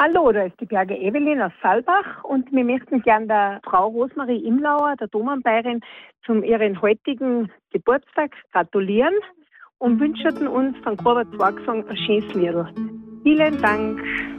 Hallo, da ist die Berge Evelyn aus Saalbach und wir möchten gern der Frau Rosmarie Imlauer, der Domainbayerin, zum ihren heutigen Geburtstag gratulieren und wünschen uns von Robert Zwagsang ein schönes Liedl. Vielen Dank.